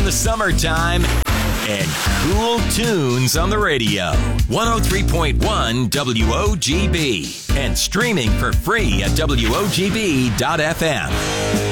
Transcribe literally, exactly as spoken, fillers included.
the summertime and cool tunes on the radio. one oh three point one W O G B and streaming for free at W O G B dot F M.